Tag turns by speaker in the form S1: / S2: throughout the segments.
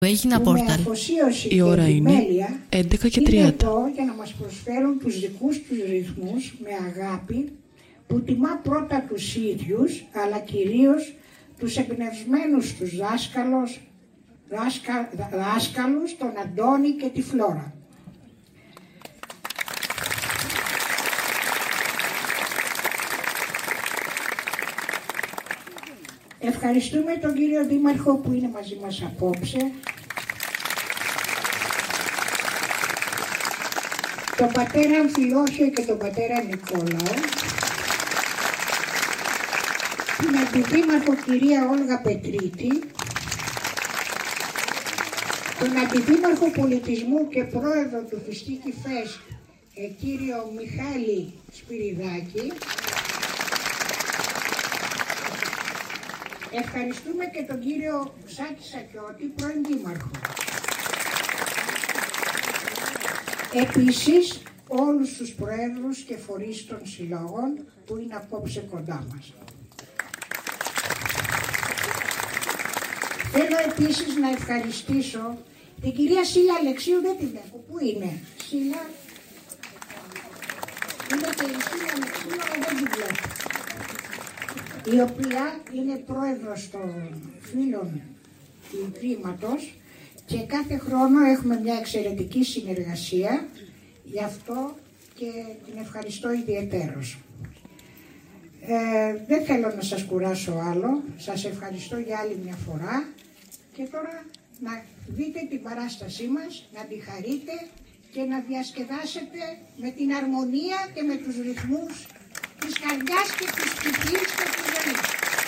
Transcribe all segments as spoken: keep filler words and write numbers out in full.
S1: Έγινα πόρταλ.
S2: Η ώρα είναι έντεκα και τριάντα. Είναι εδώ για να μας προσφέρουν τους δικούς τους ρυθμούς με αγάπη που τιμά πρώτα τους ίδιους, αλλά κυρίως τους εμπνευσμένους τους δάσκαλους, δάσκα, δάσκαλους, τον Αντώνη και τη Φλόρα. Ευχαριστούμε τον κύριο Δήμαρχο που είναι μαζί μας απόψε, τον πατέρα Αμφιλόχιο και τον πατέρα Νικόλαο, την αντιδήμαρχο κυρία Όλγα Πετρίτη, τον αντιδήμαρχο πολιτισμού και πρόεδρο του Φιστίκι Φεστ, κύριο Μιχάλη Σπυριδάκη. Ευχαριστούμε και τον κύριο Σάκη Σακιώτη, πρώην δήμαρχο. Επίσης, όλους τους προέδρους και φορείς των συλλόγων που είναι απόψε κοντά μας. Θέλω επίσης να ευχαριστήσω την κυρία Σίλα Αλεξίου, δεν την έχω, πού είναι, Σίλα, είναι και η Σίλα Αλεξίου, αλλά δεν την βλέπω, η οποία είναι πρόεδρος των φίλων του Ιδρύματος και κάθε χρόνο έχουμε μια εξαιρετική συνεργασία, γι' αυτό και την ευχαριστώ ιδιαιτέρως. Ε, δεν θέλω να σας κουράσω άλλο, σας ευχαριστώ για άλλη μια φορά και τώρα να δείτε την παράστασή μας, να τη χαρείτε και να διασκεδάσετε με την αρμονία και με τους ρυθμούς της καρδιάς και της ψυχής και της ζωής.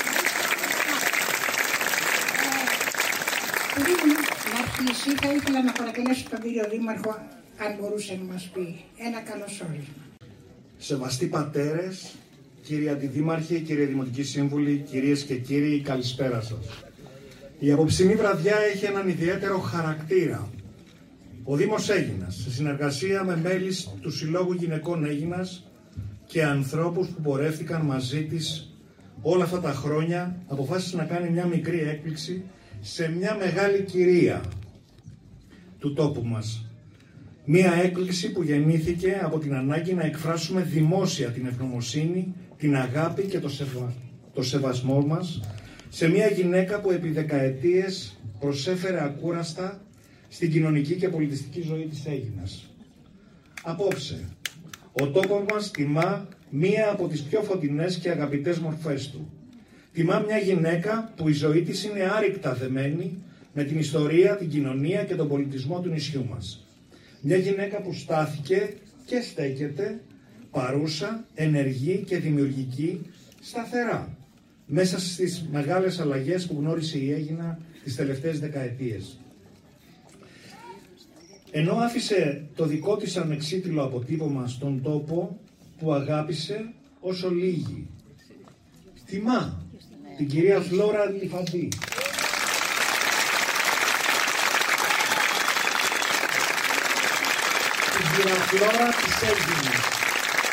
S2: Πριν να αρχίσει, θα ήθελα να παρακαλέσω τον κύριο Δήμαρχο, αν μπορούσε να μας πει ένα καλωσόρισμα.
S3: Σεβαστοί πατέρες, κύριε Αντιδήμαρχε, κύριε Δημοτική Σύμβουλοι, κυρίες και κύριοι, καλησπέρα σας. Η απόψινή βραδιά έχει έναν ιδιαίτερο χαρακτήρα. Ο Δήμος Αίγινας, σε συνεργασία με μέλη του Συλλόγου Γυναικών Αίγινας και ανθρώπους που πορεύτηκαν μαζί της όλα αυτά τα χρόνια, αποφάσισε να κάνει μια μικρή έκπληξη σε μια μεγάλη κυρία του τόπου μας. Μια έκπληξη που γεννήθηκε από την ανάγκη να εκφράσουμε δημόσια την ευγνωμοσύνη, την αγάπη και το, σεβα... το σεβασμό μας σε μια γυναίκα που επί δεκαετίες προσέφερε ακούραστα στην κοινωνική και πολιτιστική ζωή της Αίγινας. Απόψε, ο τόπος μας τιμά μία από τις πιο φωτεινές και αγαπητές μορφές του. Τιμά μια γυναίκα που η ζωή της είναι άρρηκτα δεμένη με την ιστορία, την κοινωνία και τον πολιτισμό του νησιού μας. Μια γυναίκα που στάθηκε και στέκεται παρούσα, ενεργή και δημιουργική, σταθερά, μέσα στις μεγάλες αλλαγές που γνώρισε η Αίγινα τις τελευταίες δεκαετίες. Ενώ άφησε το δικό της ανεξίτηλο αποτύπωμα στον τόπο που αγάπησε όσο λίγοι. Τιμά την κυρία Φλόρα Αλιφαντή. Την κυρία Φλόρα της Αίγινας.